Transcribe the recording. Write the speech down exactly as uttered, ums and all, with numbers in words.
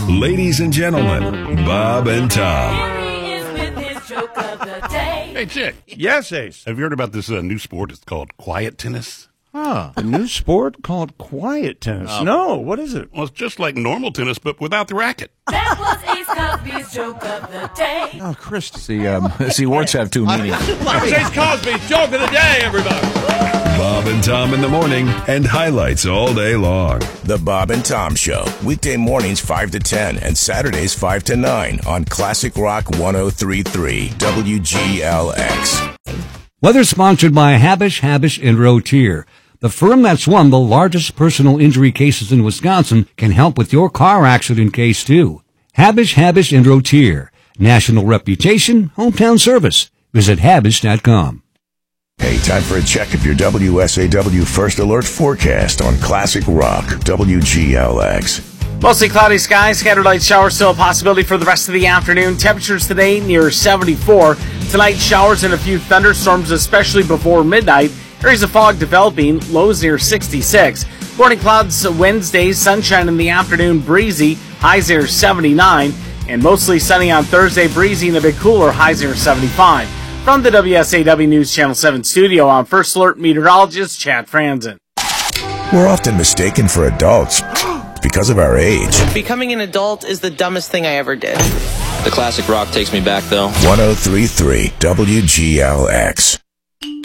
Ladies and gentlemen, Bob and Tom. Hey, Chick. Yes, Ace. Have you heard about this uh, new sport? It's called quiet tennis. Huh. A new sport called quiet tennis. Oh. No, what is it? Well, it's just like normal tennis, but without the racket. That was Ace Cosby's joke of the day. Oh, Christy. See, um, see, words have two meanings. That was Ace Cosby's joke of the day, everybody. Bob and Tom in the morning and highlights all day long. The Bob and Tom Show, weekday mornings five to ten and Saturdays five to nine on Classic Rock one oh three point three W G L X. Weather sponsored by Habish, Habish and Rotier. The firm that's won the largest personal injury cases in Wisconsin can help with your car accident case too. Habish, Habish and Rotier. National reputation, hometown service. Visit habish dot com. Hey, time for a check of your W S A W First Alert forecast on Classic Rock W G L X. Mostly cloudy skies, scattered light showers still a possibility for the rest of the afternoon. Temperatures today near seventy-four. Tonight, showers and a few thunderstorms, especially before midnight. Areas of fog developing, lows near sixty-six. Morning clouds Wednesday, sunshine in the afternoon, breezy, highs near seventy-nine. And mostly sunny on Thursday, breezy and a bit cooler, highs near seventy-five. From the W S A W News Channel seven studio, I'm First Alert meteorologist Chad Franzen. We're often mistaken for adults because of our age. Becoming an adult is the dumbest thing I ever did. The classic rock takes me back, though. one oh three point three W G L X.